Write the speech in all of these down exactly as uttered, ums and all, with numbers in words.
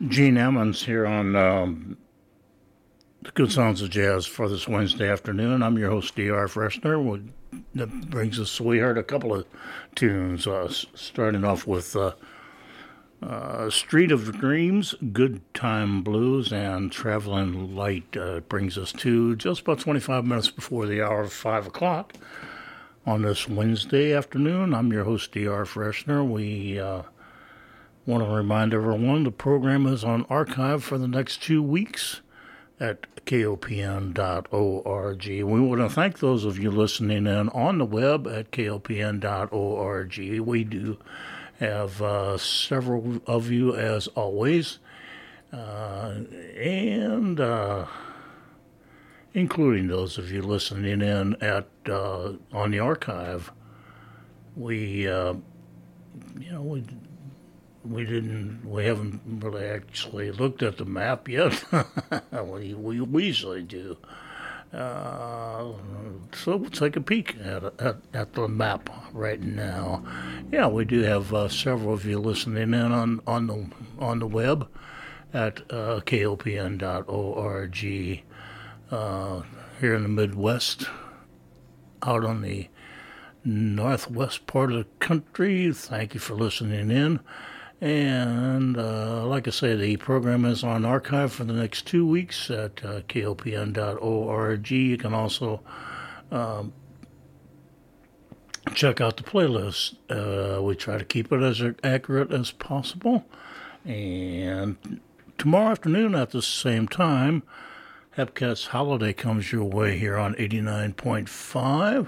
Gene Emmons here on um, the Good Sounds of Jazz for this Wednesday afternoon. I'm your host, D R. Freshner. That brings us, we heard a couple of tunes, uh, starting off with uh, uh, Street of Dreams, Good Time Blues, and Traveling Light. Uh, brings us to just about twenty-five minutes before the hour of five o'clock on this Wednesday afternoon. I'm your host, D R. Freshner. We uh, want to remind everyone the program is on archive for the next two weeks at K O P N dot org. We want to thank those of you listening in on the web at K O P N dot org. We do have uh, several of you, as always, uh, and uh, including those of you listening in at uh, on the archive. We, uh, you know, we. We didn't. We haven't really actually looked at the map yet. we, we we usually do. Uh, so we'll take a peek at, at at the map right now. Yeah, we do have uh, several of you listening in on, on the on the web at uh, K O P N dot org uh, here in the Midwest, out on the northwest part of the country. Thank you for listening in. And uh, like I say, the program is on archive for the next two weeks at uh, K O P N dot org. You can also um, check out the playlist. Uh, we try to keep it as accurate as possible. And tomorrow afternoon at the same time, Hepcat's Holiday comes your way here on eighty-nine point five.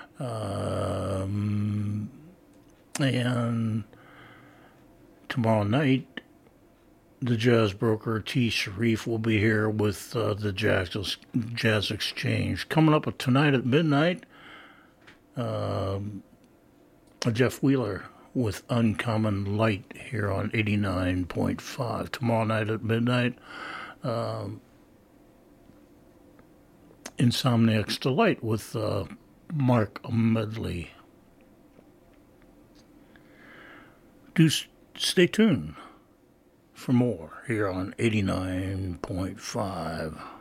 Um, and tomorrow night, the jazz broker T. Sharif will be here with uh, the jazz, jazz Exchange. Coming up tonight at midnight, uh, Jeff Wheeler with Uncommon Light here on eighty-nine point five. Tomorrow night at midnight, um, Insomniac's Delight with uh, Mark Medley. Do stay tuned for more here on eighty-nine point five.